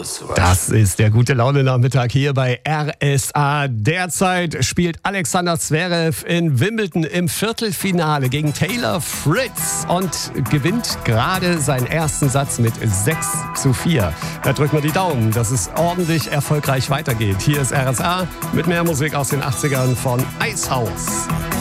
Blues. Das ist der gute Laune-Nachmittag hier bei RSA. Derzeit spielt Alexander Zverev in Wimbledon im Viertelfinale gegen Taylor Fritz und gewinnt gerade seinen ersten Satz mit 6:4. Da drücken wir die Daumen, dass es ordentlich erfolgreich weitergeht. Hier ist RSA mit mehr Musik aus den 80ern von Icehouse.